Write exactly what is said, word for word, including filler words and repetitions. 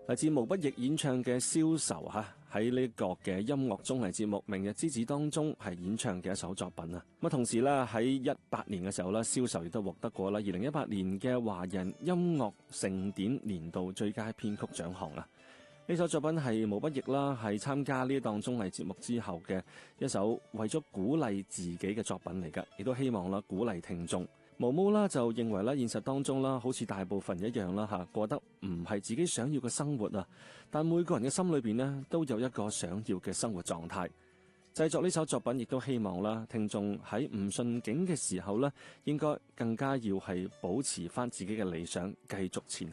嚟自毛不易演唱嘅《消愁》吓，喺呢個嘅音樂綜藝節目《明日之子》當中係演唱嘅一首作品啊。咁啊，同時咧喺一八年嘅時候咧，《消愁》亦都獲得過啦二零一八年嘅華人音樂盛典年度最佳編曲獎項啊。呢首作品係毛不易啦，係參加呢檔綜藝節目之後嘅一首為咗鼓勵自己嘅作品嚟噶，亦都希望啦鼓勵聽眾。毛毛啦就認為啦，現實當中啦，好似大部分一樣啦吓，過得唔係自己想要嘅生活啊。但每個人嘅心裏邊呢，都有一個想要嘅生活狀態。製作呢首作品，亦都希望啦，聽眾喺唔順境嘅時候呢，應該更加要係保持翻自己嘅理想，繼續前